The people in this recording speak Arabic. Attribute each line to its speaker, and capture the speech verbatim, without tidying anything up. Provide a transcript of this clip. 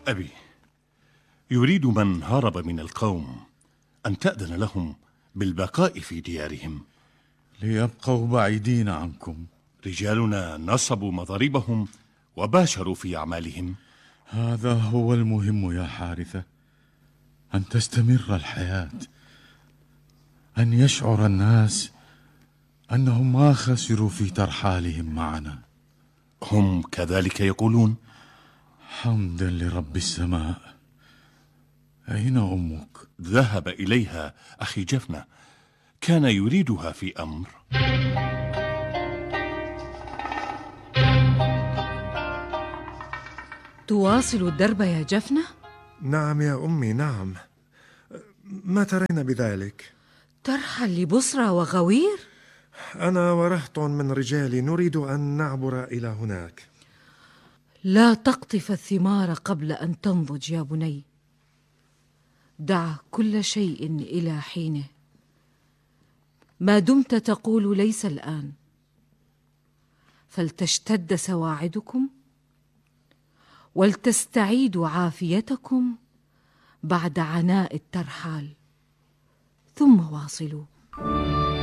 Speaker 1: أبي، يريد من هرب من القوم أن تأذن لهم بالبقاء في ديارهم
Speaker 2: ليبقوا بعيدين عنكم.
Speaker 1: رجالنا نصبوا مضاربهم وباشروا في أعمالهم.
Speaker 2: هذا هو المهم يا حارثة، أن تستمر الحياة، أن يشعر الناس أنهم ما خسروا في ترحالهم معنا.
Speaker 1: هم كذلك يقولون.
Speaker 2: حمدا لرب السماء. أين أمك؟
Speaker 1: ذهب إليها أخي جفنة، كان يريدها في أمر.
Speaker 3: تواصل الدرب يا جفنة؟
Speaker 4: نعم يا أمي، نعم. ما ترين بذلك؟
Speaker 3: ترحل لبصرى وغوير؟
Speaker 4: أنا ورهط من رجالي نريد أن نعبر إلى هناك.
Speaker 3: لا تقطف الثمار قبل أن تنضج يا بني. دع كل شيء إلى حينه. ما دمت تقول ليس الآن، فلتشتد سواعدكم ولتستعيدوا عافيتكم بعد عناء الترحال، ثم واصلوا.